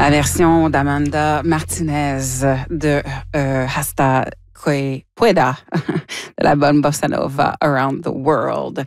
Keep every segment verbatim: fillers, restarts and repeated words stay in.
La version d'Amanda Martinez de euh, Hasta que pueda, de la bonne bossa nova Around the World.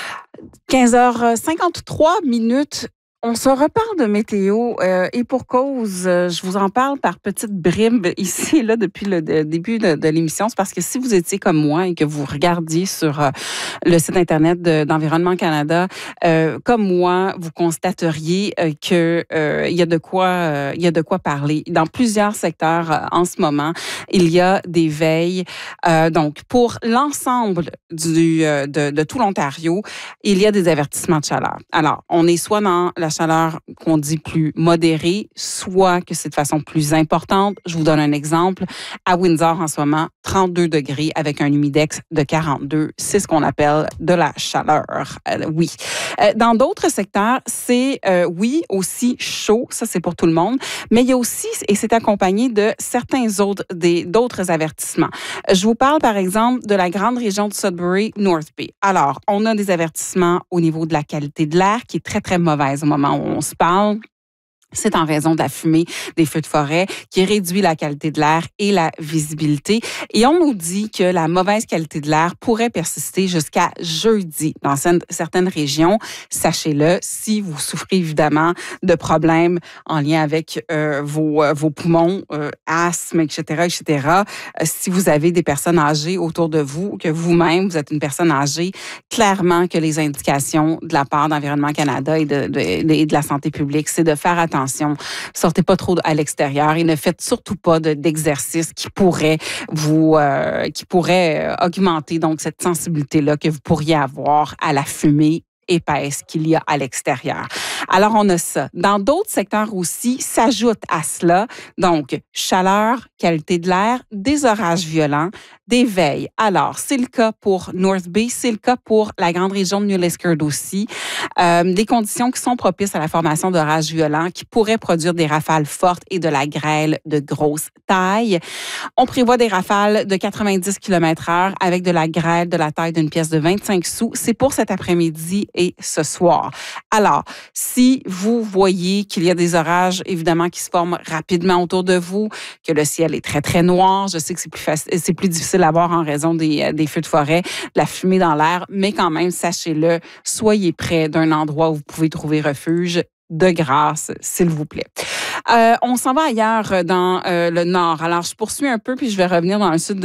quinze heures cinquante-trois minutes. On se reparle de météo euh, et pour cause, euh, je vous en parle par petites bribes ici et là depuis le de, début de, de l'émission. C'est parce que si vous étiez comme moi et que vous regardiez sur euh, le site Internet de, d'Environnement Canada, euh, comme moi, vous constateriez euh, que euh, il y a de quoi euh, il y a de quoi parler. Dans plusieurs secteurs euh, en ce moment, il y a des veilles. Euh, donc, pour l'ensemble du, euh, de, de tout l'Ontario, il y a des avertissements de chaleur. Alors, on est soit dans la chaleur qu'on dit plus modérée, soit que c'est de façon plus importante. Je vous donne un exemple. À Windsor, en ce moment, trente-deux degrés avec un humidex de quarante-deux. C'est ce qu'on appelle de la chaleur. Euh, oui. Euh, dans d'autres secteurs, c'est, euh, oui, aussi chaud. Ça, c'est pour tout le monde. Mais il y a aussi, et c'est accompagné de certains autres, des, d'autres avertissements. Je vous parle, par exemple, de la grande région de Sudbury-North Bay. Alors, on a des avertissements au niveau de la qualité de l'air qui est très, très mauvaise au moment où on se parle. C'est en raison de la fumée des feux de forêt qui réduit la qualité de l'air et la visibilité. Et on nous dit que la mauvaise qualité de l'air pourrait persister jusqu'à jeudi dans certaines régions. Sachez-le, si vous souffrez évidemment de problèmes en lien avec euh, vos, vos poumons, euh, asthme, et cetera, et cetera, euh, si vous avez des personnes âgées autour de vous, que vous-même, vous êtes une personne âgée, clairement que les indications de la part d'Environnement Canada et de, de, de, de la santé publique, c'est de faire attention. Sortez pas trop à l'extérieur et ne faites surtout pas de, d'exercices qui pourraient vous, euh, qui pourraient augmenter donc cette sensibilité-là que vous pourriez avoir à la fumée épaisse qu'il y a à l'extérieur. Alors, on a ça. Dans d'autres secteurs aussi, s'ajoute à cela, donc, chaleur, qualité de l'air, des orages violents, des veilles. Alors, c'est le cas pour North Bay, c'est le cas pour la grande région de New Liskeard aussi. Euh, des conditions qui sont propices à la formation d'orages violents qui pourraient produire des rafales fortes et de la grêle de grosse taille. On prévoit des rafales de quatre-vingt-dix kilomètres heure avec de la grêle de la taille d'une pièce de vingt-cinq sous. C'est pour cet après-midi et ce soir. Alors, si vous voyez qu'il y a des orages, évidemment, qui se forment rapidement autour de vous, que le ciel est très, très noir, je sais que c'est plus facile, c'est plus difficile à voir en raison des, des feux de forêt, de la fumée dans l'air, mais quand même, sachez-le, soyez près d'un endroit où vous pouvez trouver refuge. De grâce, s'il vous plaît. Euh, on s'en va ailleurs dans euh, le nord. Alors, je poursuis un peu, puis je vais revenir dans le sud de